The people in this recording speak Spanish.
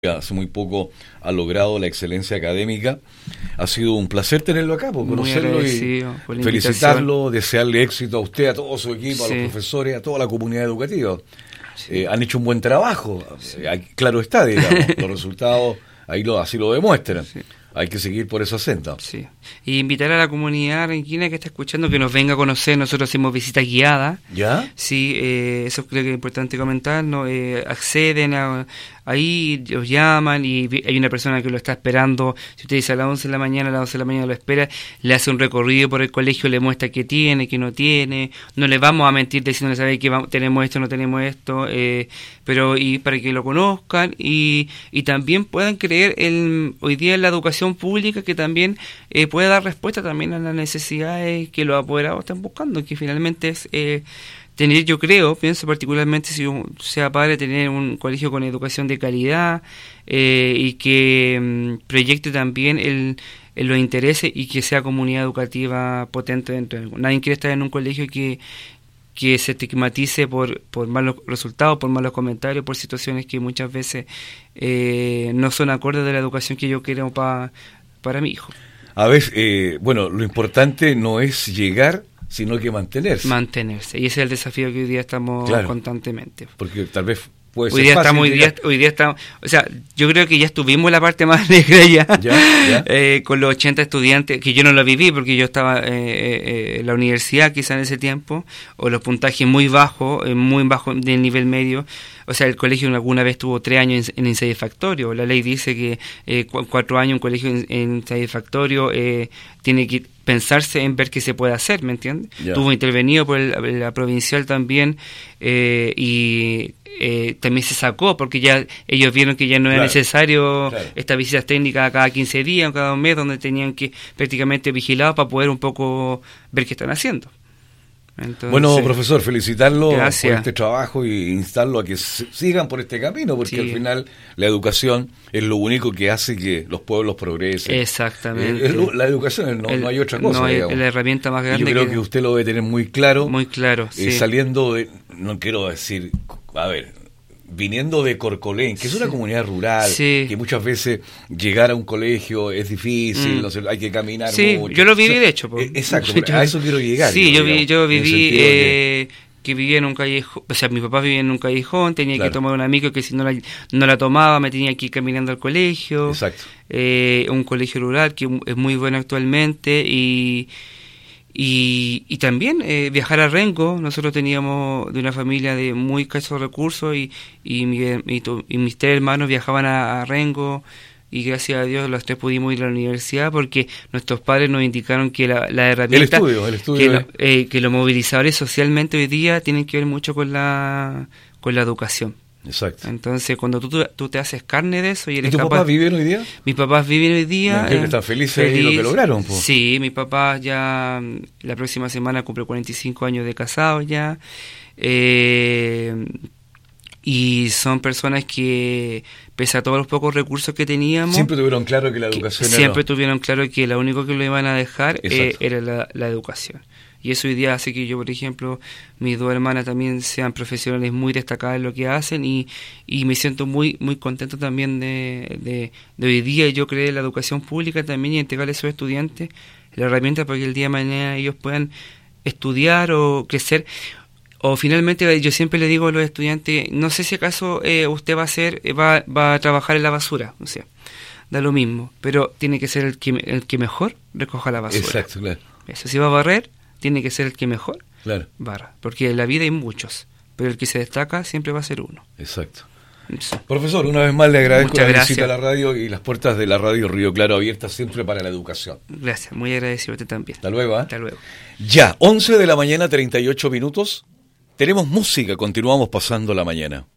hace muy poco ha logrado la excelencia académica. Ha sido un placer tenerlo acá, por conocerlo y felicitarlo, desearle éxito a usted, a todo su equipo, a los profesores, a toda la comunidad educativa. Han hecho un buen trabajo, claro está, digamos, los resultados así lo demuestran. Hay que seguir por esa senda. Sí. Y invitar a la comunidad argentina que está escuchando que nos venga a conocer. Nosotros hacemos visitas guiadas. ¿Ya? Sí, eso creo que es importante comentar, ¿no? Acceden ahí, os llaman y hay una persona que lo está esperando. Si usted dice a las 11 de la mañana lo espera, le hace un recorrido por el colegio, le muestra qué tiene, qué no tiene. No le vamos a mentir diciéndole, ¿sabe que tenemos esto, no tenemos esto? Pero y para que lo conozcan y también puedan creer hoy día en la educación pública, que también puede dar respuesta también a las necesidades que los apoderados están buscando, que finalmente es tener, yo creo, pienso particularmente si sea padre, tener un colegio con educación de calidad y que proyecte también los intereses y que sea comunidad educativa potente dentro de nadie quiere estar en un colegio que se estigmatice por malos resultados, por malos comentarios, por situaciones que muchas veces no son acordes de la educación que yo quiero para mi hijo. A veces, lo importante no es llegar, sino que mantenerse. Y ese es el desafío que hoy día estamos constantemente. Porque tal vez puede ser fácil. Hoy día estamos, o sea, yo creo que ya estuvimos en la parte más negra ya. Con los 80 estudiantes, que yo no lo viví porque yo estaba en la universidad quizá en ese tiempo, o los puntajes muy bajos del nivel medio. O sea, el colegio alguna vez tuvo 3 años en insatisfactorio. La ley dice que 4 años un colegio en insatisfactorio tiene que pensarse en ver qué se puede hacer, ¿me entiendes? Tuvo intervenido por la provincial también y también se sacó porque ya ellos vieron que ya no era necesario estas visitas técnicas cada 15 días o cada un mes, donde tenían que prácticamente vigilados para poder un poco ver qué están haciendo. Entonces, bueno, profesor, felicitarlo por este trabajo y instarlo a que sigan por este camino, porque al final la educación es lo único que hace que los pueblos progresen. Exactamente. La educación, no hay otra cosa. No hay la herramienta más grande. Yo creo que usted lo debe tener muy claro. Muy claro, saliendo de, no quiero decir, viniendo de Corcolén, que es una comunidad rural, que muchas veces llegar a un colegio es difícil, hay que caminar mucho. Yo lo viví de hecho. Exacto, a eso quiero llegar. Sí, yo viví que vivía en un callejón, o sea, mi papá vivía en un callejón, tenía que tomar una micro que si no la tomaba me tenía que ir caminando al colegio. Exacto. Un colegio rural que es muy bueno actualmente y también viajar a Rengo. Nosotros teníamos de una familia de muy escasos recursos y mis 3 hermanos viajaban a Rengo y gracias a Dios los 3 pudimos ir a la universidad porque nuestros padres nos indicaron que la herramienta el estudio que los movilizadores socialmente hoy día tienen que ver mucho con la educación. Exacto. Entonces, cuando tú te haces carne de eso y eres ¿Y tus papás viven hoy día? Mis papás viven hoy día. ¿Están felices de lo que lograron? Sí, mi papá ya la próxima semana cumple 45 años de casado ya. Y son personas que, pese a todos los pocos recursos que teníamos, siempre tuvieron claro que la educación tuvieron claro que lo único que lo iban a dejar era la educación. Y eso hoy día hace que yo, por ejemplo, mis 2 hermanas también sean profesionales muy destacadas en lo que hacen y me siento muy muy contento también de hoy día yo creé la educación pública también y entregarle a esos estudiantes la herramienta para que el día de mañana ellos puedan estudiar o crecer. O finalmente yo siempre le digo a los estudiantes, no sé si acaso usted va a trabajar en la basura, o sea, da lo mismo, pero tiene que ser el que mejor recoja la basura. Exacto, claro. Eso, si va a barrer, tiene que ser el que mejor barra, porque en la vida hay muchos, pero el que se destaca siempre va a ser uno. Exacto. Eso. Profesor, una vez más le agradezco Muchas la gracias. visita a la radio y las puertas de la radio Río Claro abiertas siempre para la educación. Gracias, muy agradecido a usted también. Hasta luego. Hasta luego. Ya, 11 de la mañana, 38 minutos. Tenemos música, continuamos pasando la mañana.